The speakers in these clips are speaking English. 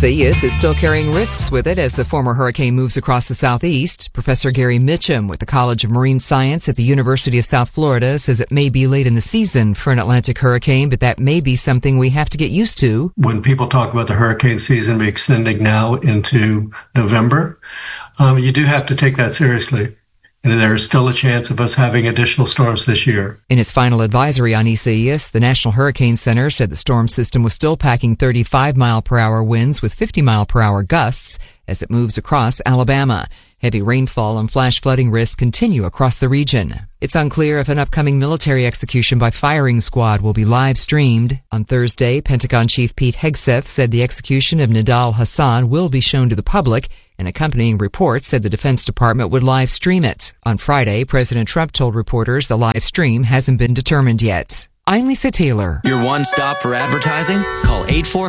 Isaias is still carrying risks with it as the former hurricane moves across the southeast. Professor Gary Mitchum with the College of Marine Science at the University of South Florida says it may be late in the season for an Atlantic hurricane, but that may be something we have to get used to. When people talk about the hurricane season be extending now into November, you do have to take that seriously. And there is still a chance of us having additional storms this year. In its final advisory on Isaias, the National Hurricane Center said the storm system was still packing 35-mile-per-hour winds with 50-mile-per-hour gusts as it moves across Alabama. Heavy rainfall and flash flooding risks continue across the region. It's unclear if an upcoming military execution by firing squad will be live streamed. On Thursday, Pentagon Chief Pete Hegseth said the execution of Nidal Hasan will be shown to the public. An accompanying report said the Defense Department would live stream it. On Friday, President Trump told reporters the live stream hasn't been determined yet. I'm Lisa Taylor. Your one stop for advertising? Call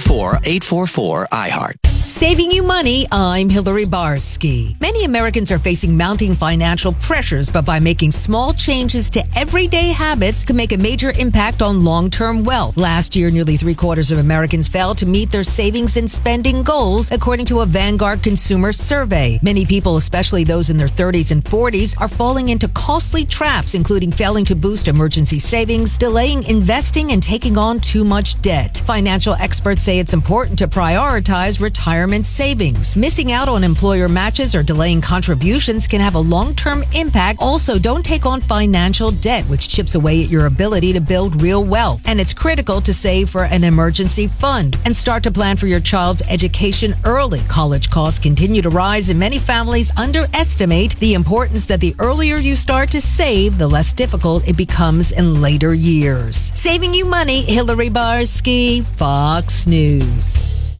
844-844-iHeart. Saving you money, I'm Hillary Barsky. Many Americans are facing mounting financial pressures, but by making small changes to everyday habits can make a major impact on long-term wealth. Last year, nearly 3/4 of Americans failed to meet their savings and spending goals, according to a Vanguard consumer survey. Many people, especially those in their 30s and 40s, are falling into costly traps, including failing to boost emergency savings, delaying investing, and taking on too much debt. Financial experts say it's important to prioritize retirement savings. Missing out on employer matches or delaying contributions can have a long-term impact. Also, don't take on financial debt, which chips away at your ability to build real wealth. And it's critical to save for an emergency fund and start to plan for your child's education early. College costs continue to rise, and many families underestimate the importance that the earlier you start to save, the less difficult it becomes in later years. Saving you money, Hillary Barsky, Fox News.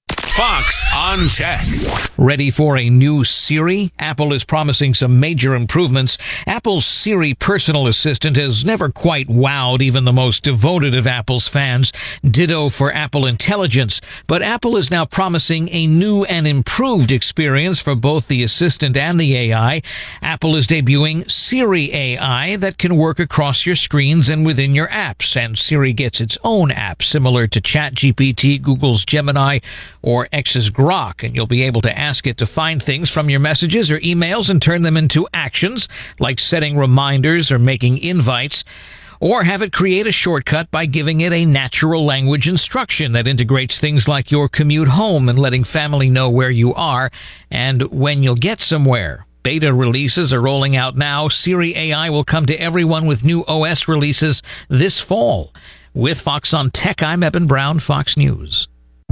Fox on Tech. Ready for a new Siri? Apple is promising some major improvements. Apple's Siri personal assistant has never quite wowed even the most devoted of Apple's fans. Ditto for Apple Intelligence. But Apple is now promising a new and improved experience for both the assistant and the AI. Apple is debuting Siri AI that can work across your screens and within your apps. And Siri gets its own app similar to ChatGPT, Google's Gemini, or X's Grok, and you'll be able to ask it to find things from your messages or emails and turn them into actions, like setting reminders or making invites, or have it create a shortcut by giving it a natural language instruction that integrates things like your commute home and letting family know where you are and when you'll get somewhere. Beta releases are rolling out now. Siri AI will come to everyone with new OS releases this fall. With Fox on Tech, I'm Eben Brown, Fox News.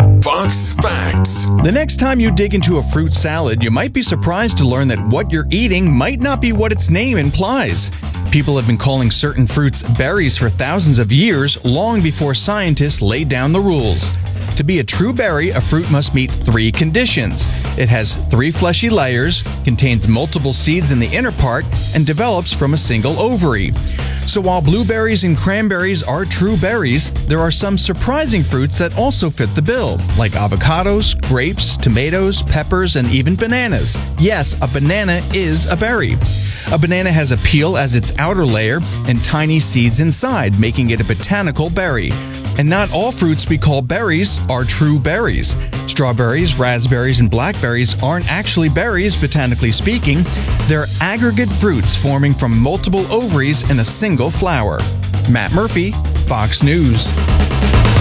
Fox Facts. The next time you dig into a fruit salad, you might be surprised to learn that what you're eating might not be what its name implies. People have been calling certain fruits berries for thousands of years, long before scientists laid down the rules. To be a true berry, a fruit must meet 3 conditions. It has 3 fleshy layers, contains multiple seeds in the inner part, and develops from a single ovary. So while blueberries and cranberries are true berries, there are some surprising fruits that also fit the bill, like avocados, grapes, tomatoes, peppers, and even bananas. Yes, a banana is a berry. A banana has a peel as its outer layer and tiny seeds inside, making it a botanical berry. And not all fruits we call berries are true berries. Strawberries, raspberries, and blackberries aren't actually berries, botanically speaking. They're aggregate fruits forming from multiple ovaries in a single flower. Matt Murphy, Fox News.